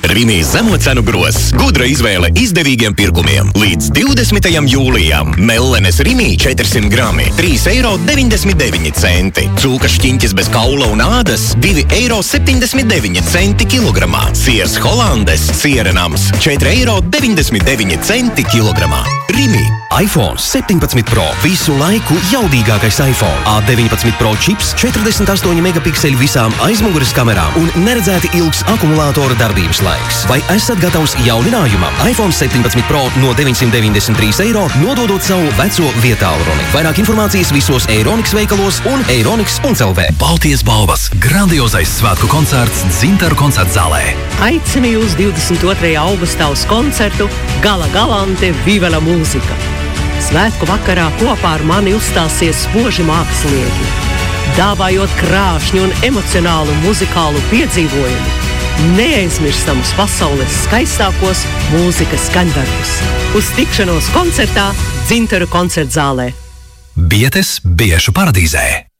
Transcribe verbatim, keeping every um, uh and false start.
Rimī zemo cenu gros. Gudra izvēle izdevīgiem pirkumiem. Līdz divdesmitajam jūlijam. Mellenes Rimī četrsimt grami. trīs eiro deviņdesmit deviņi centi. Cūka šķiņķis bez kaula un ādas. divi eiro septiņdesmit deviņi centi kilogramā. Siers Holandes. Sierenams. četri eiro deviņdesmit deviņi centi kilogramā. Rimī. iPhone septiņpadsmit Pro. Visu laiku jaudīgākais iPhone. A deviņpadsmit Pro čips, četrdesmit astoņi megapikseļi visām aizmugures kamerām un neredzēti ilgs akumulātora darbības laiks. Vai esat gatavs jauninājumam? iPhone septiņpadsmit Pro no deviņsimt deviņdesmit trīs eiro, nododot savu veco vietālruni. Vairāk informācijas visos Eironiks veikalos un eironiks punkt el vē. Baltijas balvas. Grandiozais svētku koncerts Dzintaru koncertzālē. Aicinu jūs divdesmit otrajā augustā uz koncertu Gala Galante Vivela mūzika. Svētku vakarā kopā ar mani uzstāsies spoži mākslinieki, dāvājot krāšņu un emocionālu muzikālu piedzīvojumu, neaizmirstamus pasaules skaistākos mūzikas skaņdarbus. Uz tikšanos koncertā Dzintaru koncertzālē. Bietes Biešu paradīzē.